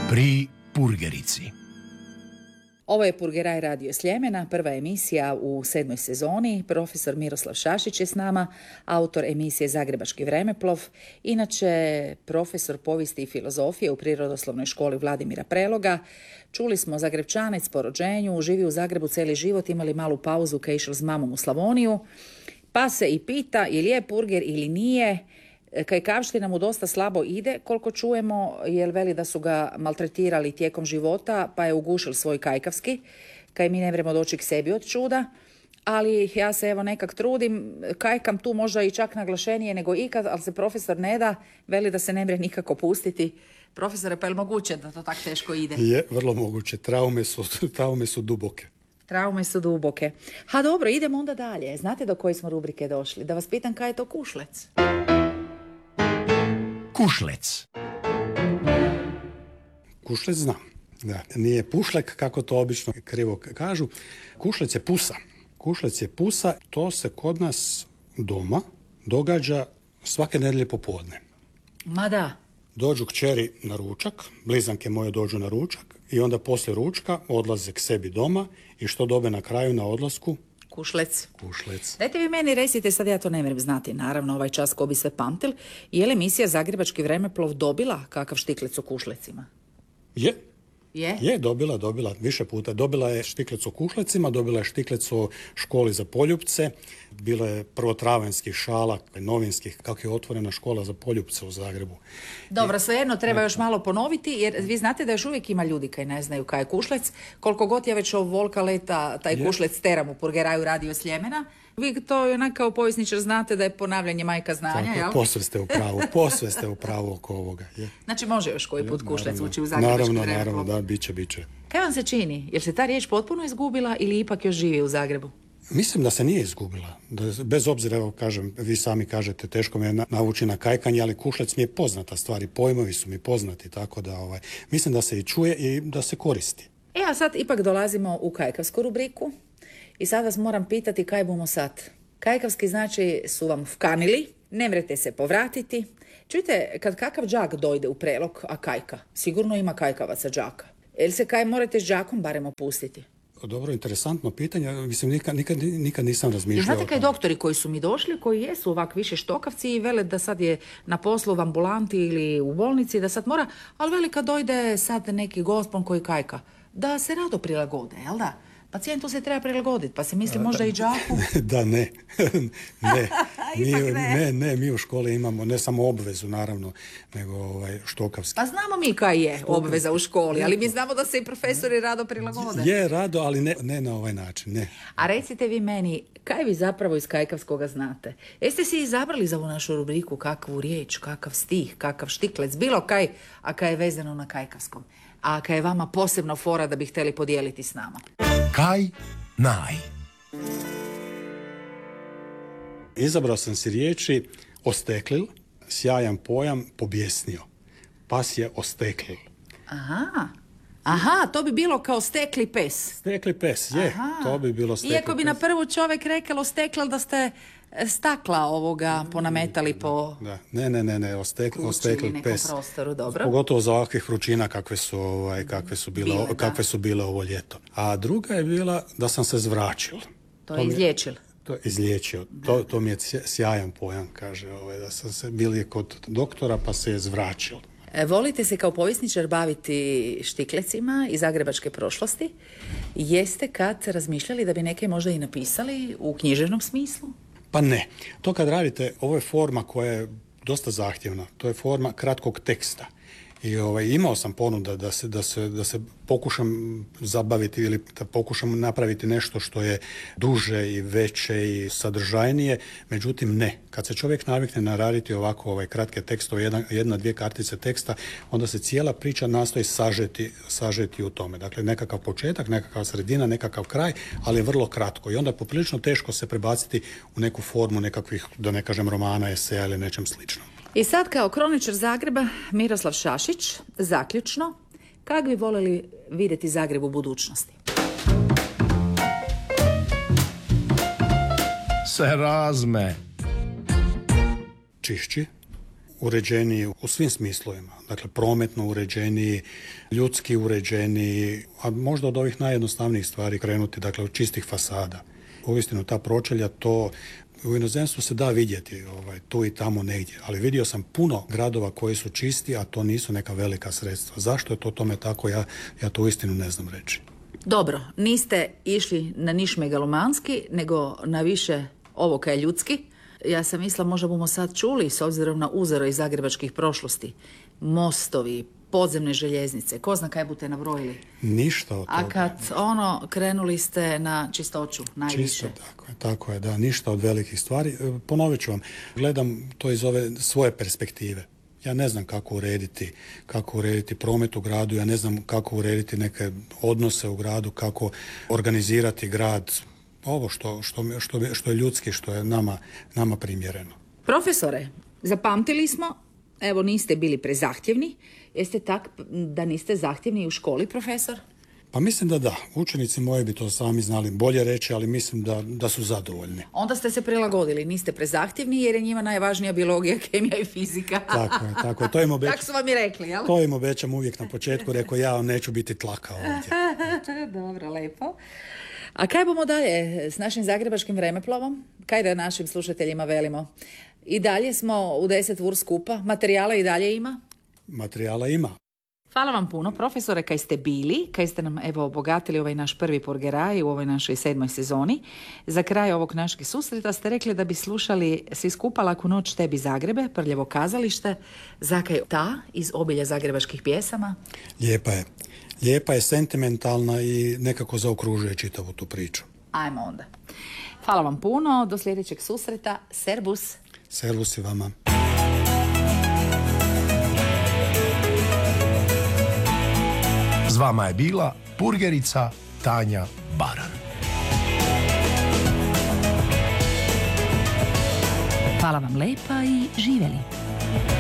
Pri Purgerici. Ovo je Purgeraj radio Sljemena, prva emisija u 7. sezoni. Profesor Miroslav Šašić je s nama, autor emisije Zagrebački vremeplov, inače profesor povijesti i filozofije u Prirodoslovnoj školi Vladimira Preloga. Čuli smo Zagrebčanec po rođenju, živi u Zagrebu cijeli život, imali malu pauzu kad je išao s mamom u Slavoniju, pa se i pita je li je purger ili nije. Kajkavština mu dosta slabo ide, koliko čujemo, jer veli da su ga maltretirali tijekom života, pa je ugušil svoj kajkavski, kaj mi ne vremo doći k sebi od čuda, ali ja se evo nekak trudim, kajkam tu možda i čak naglašenije nego ikad, ali se profesor ne da, veli da se ne mre nikako pustiti. Profesore, pa je li moguće da to tako teško ide? Je, vrlo moguće, traume su duboke. Traume su duboke. Ha dobro, idemo onda dalje. Znate do koje smo rubrike došli? Da vas pitam kaj je to kušlec? Kušlec. Kušlec znam. Da. Nije pušlek, kako to obično krivo kažu. Kušlec je pusa. Kušlec je pusa, to se kod nas doma događa svake nedjelje popodne. Ma da. Dođu kćeri na ručak, blizanke moje dođu na ručak i onda poslije ručka odlaze k sebi doma i što dobe na kraju na odlasku? Kušlec. Kušlec. Dajte vi meni recite, sad ja to ne mrem znati, naravno ovaj čas ko bi sve pamtil, je li emisija Zagrebački vremeplov dobila kakav štiklec o kušlecima? Je. Je? Je, dobila više puta. Dobila je štiklec o kušlecima, dobila je štiklec o školi za poljupce, bilo je prvotravanjskih šala, novinskih, kako je otvorena škola za poljupce u Zagrebu. Dobro, svejedno treba još malo ponoviti, jer vi znate da još uvijek ima ljudi koji ne znaju kaj je kušlec. Koliko god je već volka leta taj kušlec teram u Purgeraju radio Sljemena, vi to onak kao povjesničar znate da je ponavljanje majka znanja, jel? Posve ste u pravu oko ovoga. Je. Znači može još koji put kušlec ući u Zagrebački vremeplov? Naravno, da, biće. Kaj vam se čini? Jel se ta riječ potpuno izgubila ili ipak još živi u Zagrebu? Mislim da se nije izgubila. Bez obzira, evo kažem, vi sami kažete, teško me navući na kajkanje, ali kušlec mi je poznata stvar i pojmovi su mi poznati, tako da mislim da se i čuje i da se koristi. A sad ipak dolazimo u kajkavsku rubriku i sad vas moram pitati kaj bomo sad. Kajkavski znači su vam vkanili, ne mrete se povratiti. Čujte, kad kakav đak dojde u Prelog, a kajka, sigurno ima kajkavaca đaka. Jel se kaj morate s đakom barem opustiti? Dobro, interesantno pitanje. Mislim, nikad nisam razmišljao. Znate kaj doktori koji su mi došli, koji jesu ovak više štokavci i vele da sad je na poslu u ambulanti ili u bolnici, da sad mora, ali veli kad dojde sad neki gospon koji kajka, da se rado prilagode, jel da? Pacijentu se treba prilagoditi, pa se misli možda i đaku. Da, ne. Mi u školi imamo ne samo obvezu, naravno, nego štokavski. Pa znamo mi kaj je obveza u školi, ali mi znamo da se i profesori rado prilagode. Je rado, ali ne na ovaj način, ne. A recite vi meni, kaj vi zapravo iz kajkavskoga znate? Jeste si izabrali za ovu našu rubriku kakvu riječ, kakav stih, kakav štiklec, bilo kaj, a kaj je vezano na kajkavskom? A kaj je vama posebno fora da bi htjeli podijeliti s nama? Kaj naj. Izabrao sam si riječi osteklil, sjajan pojam, pobjesnio. Pas je osteklil. Aha, to bi bilo kao stekli pes. Stekli pes, je. Aha. To bi bilo stekli pes. Iako bi na prvu čovjek rekao osteklil da ste stakla ovoga ponametali po... Da. Ne, osteklil pes. Prostoru, dobro. Pogotovo za ovakvih vrućina kakve su bile ovo ljeto. A druga je bila da sam se zvračil. To je izliječil. To je izliječio. To mi je sjajan pojam, kaže, da sam se bili kod doktora pa se je zvračil. Volite se kao povjesničar baviti štiklecima iz zagrebačke prošlosti. Jeste kad razmišljali da bi neke možda i napisali u književnom smislu? Pa ne. To kad radite, ovo je forma koja je dosta zahtjevna. To je forma kratkog teksta. I imao sam ponuda da se pokušam zabaviti ili da pokušam napraviti nešto što je duže i veće i sadržajnije, međutim ne. Kad se čovjek navikne naraditi ovako kratke tekstove, jedna, dvije kartice teksta, onda se cijela priča nastoji sažeti u tome. Dakle, nekakav početak, nekakav sredina, nekakav kraj, ali je vrlo kratko. I onda je poprilično teško se prebaciti u neku formu nekakvih, da ne kažem, romana, eseja ili nečem sličnom. I sad kao kroničar Zagreba, Miroslav Šašić, zaključno, kak bi voljeli vidjeti Zagreb u budućnosti? Se razme. Čišći, uređeniji u svim smislovima. Dakle, prometno uređeniji, ljudski uređeniji, a možda od ovih najjednostavnijih stvari krenuti, dakle, od čistih fasada. Uistinu, ta pročelja, to u inozemstvu se da vidjeti tu i tamo negdje, ali vidio sam puno gradova koji su čisti, a to nisu neka velika sredstva. Zašto je to tome tako, ja to uistinu ne znam reći. Dobro, niste išli na niš megalomanski, nego na više ovo kaj je ljudski. Ja sam mislila, možda bomo sad čuli, s obzirom na uzore iz zagrebačkih prošlosti, mostovi, podzemne željeznice, ko zna kaj budete nabrojili. Ništa od toga. A kad krenuli ste na čistoću najviše. Čisto, tako je, da, ništa od velikih stvari. Ponovit ću vam, gledam to iz ove svoje perspektive. Ja ne znam kako urediti promet u gradu, ja ne znam kako urediti neke odnose u gradu, kako organizirati grad, ovo što je ljudski, što je nama primjereno. Profesore, zapamtili smo, evo niste bili prezahtjevni, jeste tak da niste zahtjevni u školi, profesor? Pa mislim da. Učenici moji bi to sami znali bolje reći, ali mislim da su zadovoljni. Onda ste se prilagodili, niste prezahtjevni jer je njima najvažnija biologija, kemija i fizika. Tako je. To im obećam. Tako su vam i rekli, jel? To im obećam uvijek na početku, rekao ja neću biti tlaka ovdje. Dobro, lepo. A kaj bomo dalje s našim zagrebačkim vremeplovom? Kaj da našim slušateljima velimo? I dalje smo u 10 vur skupa, materijala i dalje ima? Materijala ima. Hvala vam puno, profesore, kaj ste bili, kaj ste nam evo obogatili ovaj naš prvi purgeraj u ovoj našoj 7. sezoni. Za kraj ovog našeg susreta ste rekli da bi slušali svi skupa Laku noć tebi Zagrebe, Prljevo kazalište, zakaj ta iz obilja zagrebačkih pjesama. Lijepa je, sentimentalna i nekako zaokružuje čitavu tu priču. Ajmo onda. Hvala vam puno, do sljedećeg susreta, servus. Servus i vama. S vama je bila purgerica Tanja Baran. Hvala vam lepa i živjeli.